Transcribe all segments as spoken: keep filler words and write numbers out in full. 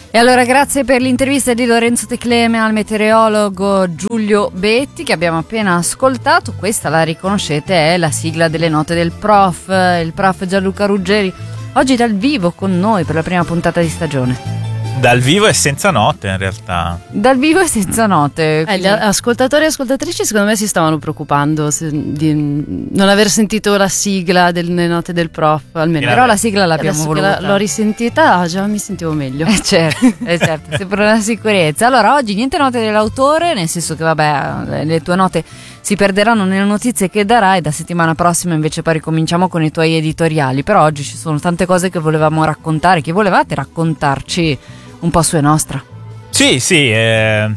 E allora grazie per l'intervista di Lorenzo Tecleme al meteorologo Giulio Betti che abbiamo appena ascoltato. Questa, la riconoscete, è la sigla delle note del prof, il prof Gianluca Ruggeri, oggi dal vivo con noi per la prima puntata di stagione. Dal vivo e senza note, in realtà. Dal vivo e senza note. Eh, gli ascoltatori e ascoltatrici secondo me si stavano preoccupando se, di non aver sentito la sigla delle note del prof, almeno. Però la sigla l'abbiamo Adesso che voluta. la, l'ho risentita, già mi sentivo meglio. Eh certo, eh certo, sempre una sicurezza. Allora, oggi niente note dell'autore, nel senso che vabbè, le tue note si perderanno nelle notizie che darai, da settimana prossima invece poi ricominciamo con i tuoi editoriali. Però oggi ci sono tante cose che volevamo raccontare, che volevate raccontarci un po' su E Nostra. Sì, sì, eh,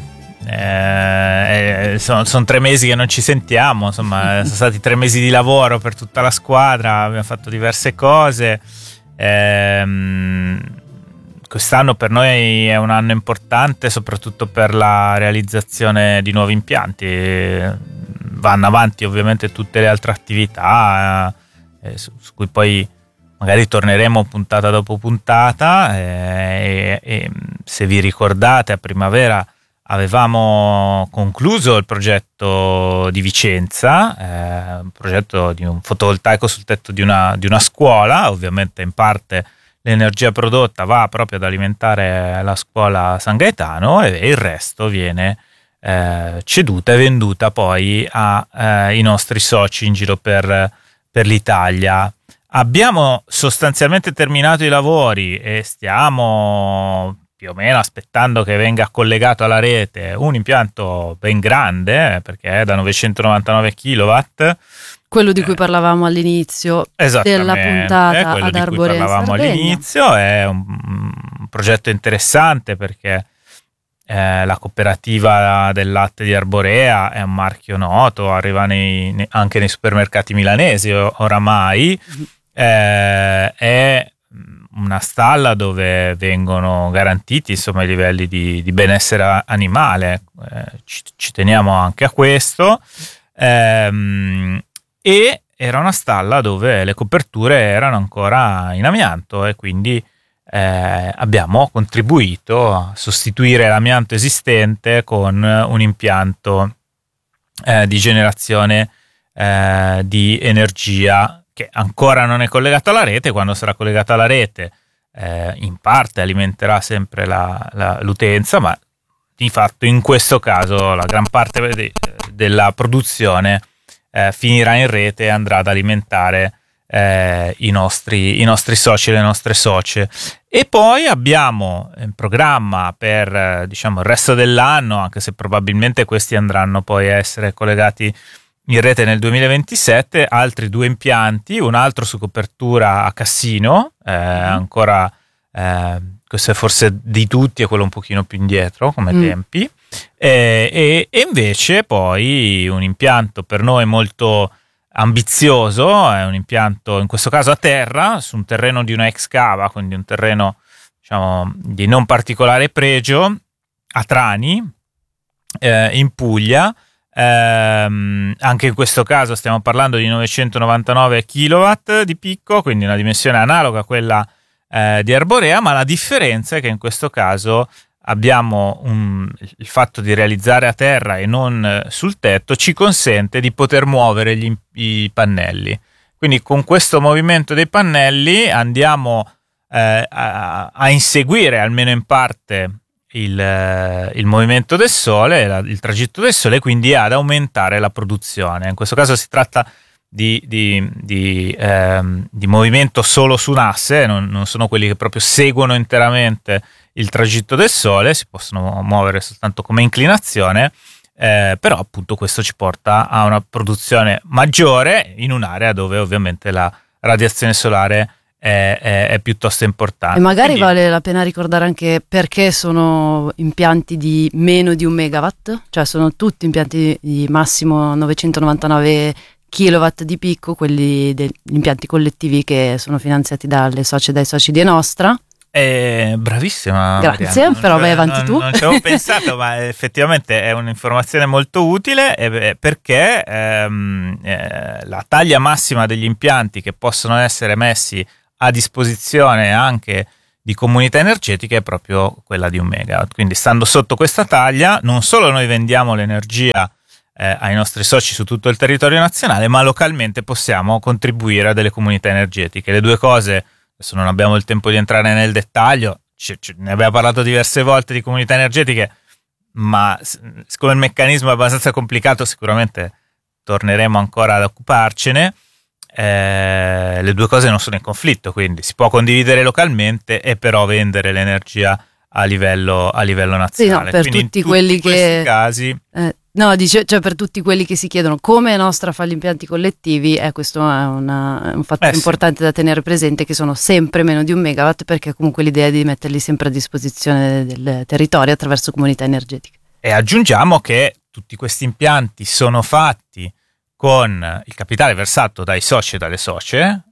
eh, sono, sono tre mesi che non ci sentiamo, insomma, sono stati tre mesi di lavoro per tutta la squadra, abbiamo fatto diverse cose. Eh, quest'anno per noi è un anno importante, soprattutto per la realizzazione di nuovi impianti. Vanno avanti ovviamente tutte le altre attività eh, su, su cui poi magari torneremo puntata dopo puntata eh, e, e se vi ricordate a primavera avevamo concluso il progetto di Vicenza, eh, un progetto di un fotovoltaico sul tetto di una, di una scuola. Ovviamente in parte l'energia prodotta va proprio ad alimentare la scuola San Gaetano e il resto viene eh, ceduta e venduta poi ai eh, nostri soci in giro per, per l'Italia. Abbiamo sostanzialmente terminato i lavori e stiamo più o meno aspettando che venga collegato alla rete un impianto ben grande, perché è da novecentonovantanove chilowatt. Quello di cui parlavamo all'inizio della puntata è quello ad di Arborea, cui parlavamo Sardegna. all'inizio. È un, un progetto interessante perché eh, la cooperativa del latte di Arborea è un marchio noto, arriva nei, nei, anche nei supermercati milanesi oramai. Mm-hmm. Eh, è una stalla dove vengono garantiti insomma i livelli di, di benessere animale, eh, ci, ci teniamo anche a questo, ehm, e era una stalla dove le coperture erano ancora in amianto e quindi eh, abbiamo contribuito a sostituire l'amianto esistente con un impianto eh, di generazione eh, di energia che ancora non è collegato alla rete. Quando sarà collegato alla rete eh, in parte alimenterà sempre la, la, l'utenza, ma di fatto in questo caso la gran parte de, della produzione eh, finirà in rete e andrà ad alimentare eh, i, nostri, i nostri soci e le nostre socie. E poi abbiamo in programma per eh, diciamo il resto dell'anno, anche se probabilmente questi andranno poi a essere collegati in rete nel duemilaventisette, altri due impianti, un altro su copertura a Cassino, eh, ancora eh, questo è forse di tutti, è quello un pochino più indietro come mm. tempi, eh, e, e invece poi un impianto per noi molto ambizioso, è un impianto in questo caso a terra, su un terreno di una ex cava, quindi un terreno diciamo di non particolare pregio, a Trani, eh, in Puglia. Eh, anche in questo caso stiamo parlando di novecentonovantanove chilowatt di picco, quindi una dimensione analoga a quella eh, di Arborea, ma la differenza è che in questo caso abbiamo un, il fatto di realizzare a terra e non eh, sul tetto ci consente di poter muovere gli, i pannelli. Quindi con questo movimento dei pannelli andiamo eh, a, a inseguire almeno in parte Il, il movimento del Sole, la, il tragitto del Sole, quindi ad aumentare la produzione. In questo caso si tratta di, di, di, ehm, di movimento solo su un asse, non, non sono quelli che proprio seguono interamente il tragitto del Sole, si possono muovere soltanto come inclinazione, eh, però appunto questo ci porta a una produzione maggiore in un'area dove ovviamente la radiazione solare È, è, è piuttosto importante. E magari Quindi, vale la pena ricordare anche perché sono impianti di meno di un megawatt, cioè sono tutti impianti di massimo novecentonovantanove kilowatt di picco, quelli degli impianti collettivi che sono finanziati dalle socie e dai soci di E Nostra. Eh, bravissima. Grazie, Mariana. però vai avanti non, tu. Non ci avevo pensato, ma effettivamente è un'informazione molto utile eh, perché ehm, eh, la taglia massima degli impianti che possono essere messi a disposizione anche di comunità energetica è proprio quella di un megawatt. Quindi stando sotto questa taglia, non solo noi vendiamo l'energia eh, ai nostri soci su tutto il territorio nazionale, ma localmente possiamo contribuire a delle comunità energetiche. Le due cose, adesso non abbiamo il tempo di entrare nel dettaglio, c- c- ne abbiamo parlato diverse volte di comunità energetiche, ma siccome il meccanismo è abbastanza complicato, sicuramente torneremo ancora ad occuparcene. Eh, le due cose non sono in conflitto, quindi si può condividere localmente e però vendere l'energia a livello, a livello nazionale. Sì, no, per quindi tutti in quelli tutti questi che casi eh, no, dice, cioè per tutti quelli che si chiedono come è nostra fare gli impianti collettivi, eh, questo è, una, è un fatto eh, importante sì. da tenere presente, che sono sempre meno di un megawatt, perché comunque l'idea è di metterli sempre a disposizione del territorio attraverso comunità energetiche. E aggiungiamo che tutti questi impianti sono fatti con il capitale versato dai soci e dalle socie,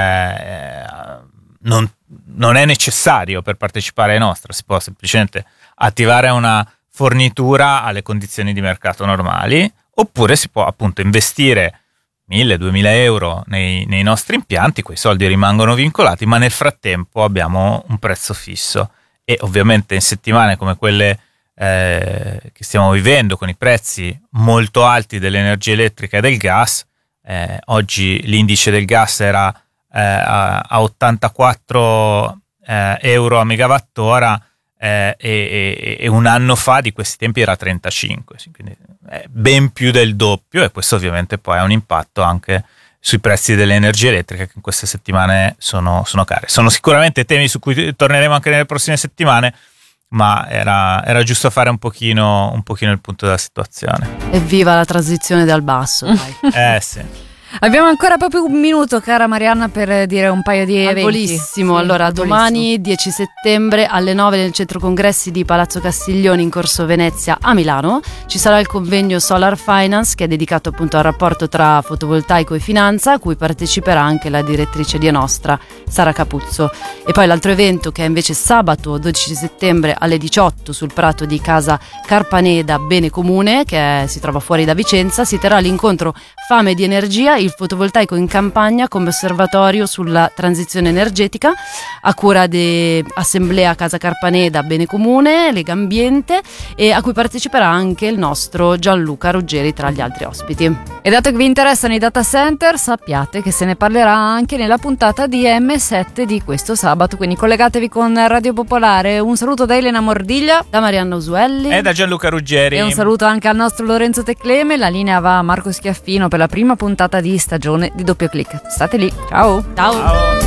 eh, non, non è necessario per partecipare ai nostri, si può semplicemente attivare una fornitura alle condizioni di mercato normali, oppure si può appunto investire mille duemila euro nei, nei nostri impianti, quei soldi rimangono vincolati, ma nel frattempo abbiamo un prezzo fisso e ovviamente in settimane come quelle Eh, che stiamo vivendo, con i prezzi molto alti dell'energia elettrica e del gas, eh, oggi l'indice del gas era eh, a, a ottantaquattro eh, euro a megawattora eh, e, e, e un anno fa di questi tempi era trentacinque, quindi è ben più del doppio, e questo ovviamente poi ha un impatto anche sui prezzi dell'energia elettrica, che in queste settimane sono, sono care. Sono sicuramente temi su cui torneremo anche nelle prossime settimane, ma era, era giusto fare un pochino, un pochino il punto della situazione. Evviva la transizione dal basso, dai. Eh sì. Abbiamo ancora proprio un minuto, cara Marianna, per dire un paio di eventi. Volissimo. Sì, allora, volissimo. domani dieci settembre alle nove nel centro congressi di Palazzo Castiglioni in Corso Venezia a Milano ci sarà il convegno Solar Finance, che è dedicato appunto al rapporto tra fotovoltaico e finanza, a cui parteciperà anche la direttrice di Enostra, Sara Capuzzo. E poi l'altro evento, che è invece sabato dodici settembre alle diciotto sul prato di casa Carpaneda Bene Comune, che è, si trova fuori da Vicenza, si terrà l'incontro Fame di Energia, il fotovoltaico in campagna come osservatorio sulla transizione energetica, a cura di Assemblea Casa Carpaneda Bene Comune, Lega Ambiente, e a cui parteciperà anche il nostro Gianluca Ruggeri tra gli altri ospiti. E dato che vi interessano i data center, sappiate che se ne parlerà anche nella puntata di emme sette di questo sabato, quindi collegatevi con Radio Popolare. Un saluto da Elena Mordiglia, da Marianna Usuelli e da Gianluca Ruggeri, e un saluto anche al nostro Lorenzo Tecleme. La linea va a Marco Schiaffino per la prima puntata di stagione di Doppio Click. State lì, ciao! Ciao! Ciao.